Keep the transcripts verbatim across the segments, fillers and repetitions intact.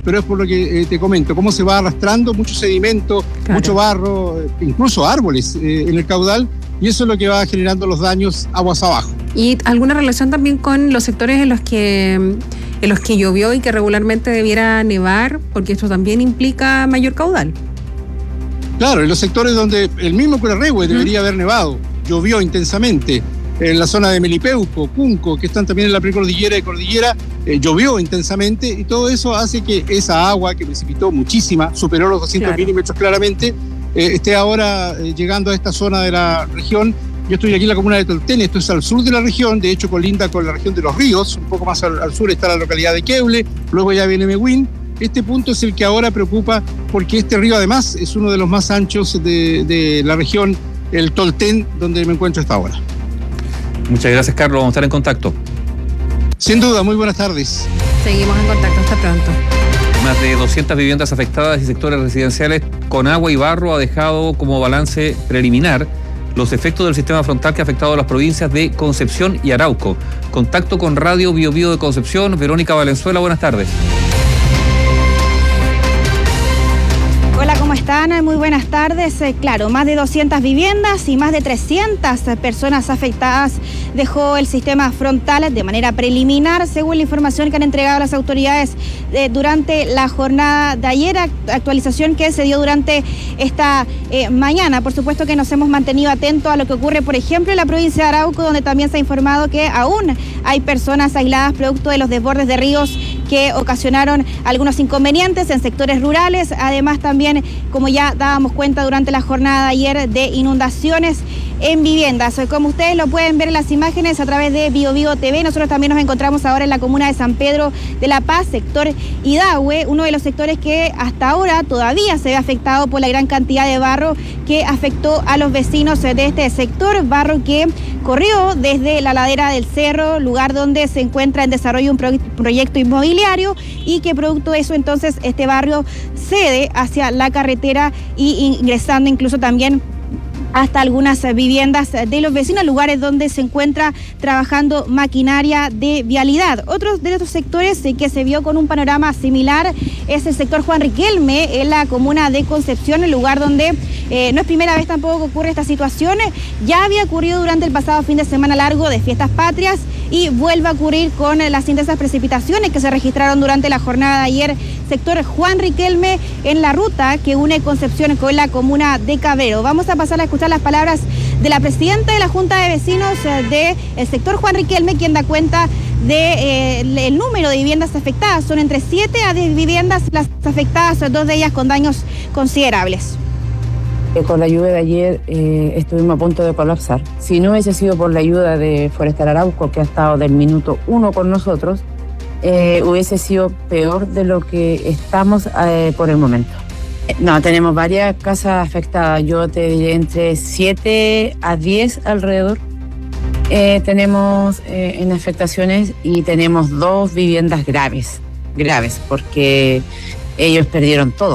pero es por lo que eh, te comento, cómo se va arrastrando mucho sedimento, claro. mucho barro, incluso árboles eh, en el caudal, y eso es lo que va generando los daños aguas abajo. ¿Y alguna relación también con los sectores en los que en los que llovió y que regularmente debiera nevar? Porque esto también implica mayor caudal. Claro, en los sectores donde el mismo Curarrehue debería haber nevado, llovió intensamente. En la zona de Melipeuco, Cunco, que están también en la precordillera y cordillera, eh, llovió intensamente, y todo eso hace que esa agua que precipitó muchísima, superó los doscientos claro. milímetros claramente, eh, esté ahora eh, llegando a esta zona de la región. Yo estoy aquí en la comuna de Tolten, esto es al sur de la región, de hecho colinda con la región de Los Ríos, un poco más al, al sur está la localidad de Queble, luego ya viene Mehuín. Este punto es el que ahora preocupa porque este río además es uno de los más anchos de, de la región, el Tolten, donde me encuentro hasta ahora. Muchas gracias, Carlos. Vamos a estar en contacto. Sin duda, muy buenas tardes. Seguimos en contacto. Hasta pronto. Más de doscientas viviendas afectadas y sectores residenciales con agua y barro ha dejado como balance preliminar los efectos del sistema frontal que ha afectado a las provincias de Concepción y Arauco. Contacto con Radio Bio Bio de Concepción. Verónica Valenzuela, buenas tardes. Hola, ¿cómo están? Muy buenas tardes. Eh, claro, más de doscientas viviendas y más de trescientas personas afectadas dejó el sistema frontal de manera preliminar, según la información que han entregado las autoridades eh, durante la jornada de ayer, actualización que se dio durante esta eh, mañana. Por supuesto que nos hemos mantenido atentos a lo que ocurre, por ejemplo, en la provincia de Arauco, donde también se ha informado que aún hay personas aisladas producto de los desbordes de ríos que ocasionaron algunos inconvenientes en sectores rurales, además también, como ya dábamos cuenta durante la jornada de ayer, de inundaciones en viviendas. Como ustedes lo pueden ver en las imágenes a través de Bio Bio T V, nosotros también nos encontramos ahora en la comuna de San Pedro de la Paz, sector Idahue, uno de los sectores que hasta ahora todavía se ve afectado por la gran cantidad de barro que afectó a los vecinos de este sector, barro que corrió desde la ladera del cerro, lugar donde se encuentra en desarrollo un pro- proyecto inmobiliario, y que producto de eso entonces este barrio cede hacia la carretera y ingresando incluso también hasta algunas viviendas de los vecinos, lugares donde se encuentra trabajando maquinaria de vialidad. Otro de estos sectores que se vio con un panorama similar es el sector Juan Riquelme, en la comuna de Concepción, el lugar donde eh, no es primera vez tampoco que ocurre esta situación. Ya había ocurrido durante el pasado fin de semana largo de fiestas patrias y vuelve a ocurrir con las intensas precipitaciones que se registraron durante la jornada de ayer, sector Juan Riquelme, en la ruta que une Concepción con la comuna de Cabero. Vamos a pasar a escuchar las palabras de la presidenta de la Junta de Vecinos del sector Juan Riquelme, quien da cuenta del de, eh, número de viviendas afectadas. Son entre siete a diez viviendas las afectadas, dos de ellas con daños considerables. Con la lluvia de ayer eh, estuvimos a punto de colapsar. Si no hubiese sido por la ayuda de Forestal Arauco, que ha estado del minuto uno con nosotros, eh, hubiese sido peor de lo que estamos eh, por el momento. No, tenemos varias casas afectadas, yo te diré entre siete a diez alrededor. Eh, tenemos eh, en afectaciones, y tenemos dos viviendas graves, graves, porque ellos perdieron todo.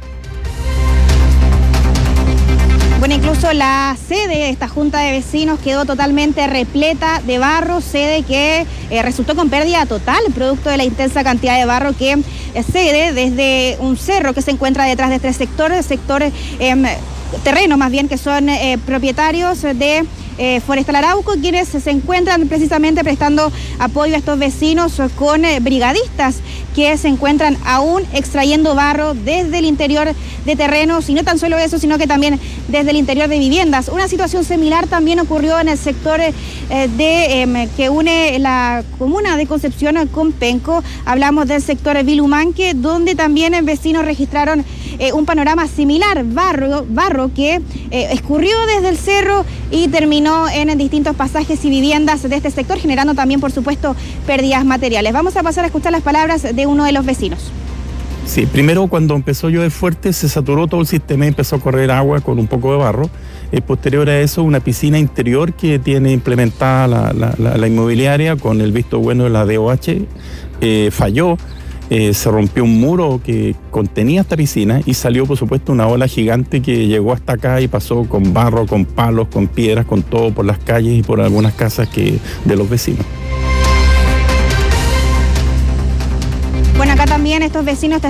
Bueno, incluso la sede de esta Junta de Vecinos quedó totalmente repleta de barro, sede que eh, resultó con pérdida total, producto de la intensa cantidad de barro que eh, cede desde un cerro que se encuentra detrás de este sector, sector eh, terreno más bien, que son eh, propietarios de eh, Forestal Arauco, quienes se encuentran precisamente prestando apoyo a estos vecinos con eh, brigadistas que se encuentran aún extrayendo barro desde el interior de terrenos, y no tan solo eso, sino que también desde el interior de viviendas. Una situación similar también ocurrió en el sector eh, de eh, que une la comuna de Concepción con Penco. Hablamos del sector Vilumanque, donde también vecinos registraron eh, un panorama similar, barro, barro que eh, escurrió desde el cerro y terminó en distintos pasajes y viviendas de este sector, generando también, por supuesto, pérdidas materiales. Vamos a pasar a escuchar las palabras de uno de los vecinos. Sí, primero cuando empezó a llover fuerte se saturó todo el sistema y empezó a correr agua con un poco de barro. Eh, posterior a eso, una piscina interior que tiene implementada la, la, la, la inmobiliaria con el visto bueno de la D O H, eh, falló. Eh, se rompió un muro que contenía esta piscina y salió, por supuesto, una ola gigante que llegó hasta acá y pasó con barro, con palos, con piedras, con todo por las calles y por algunas casas que, de los vecinos. Bueno, acá también estos vecinos